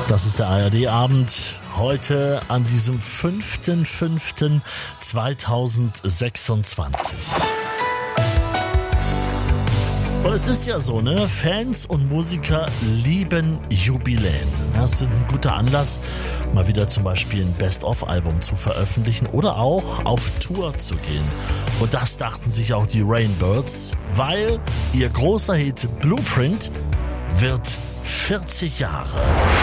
Das ist der ARD-Abend heute an diesem 5.5.2026. Und es ist ja so, ne? Fans und Musiker lieben Jubiläen. Das ist ein guter Anlass, mal wieder zum Beispiel ein Best-of-Album zu veröffentlichen oder auch auf Tour zu gehen. Und das dachten sich auch die Rainbirds, weil ihr großer Hit Blueprint wird 40 Jahre.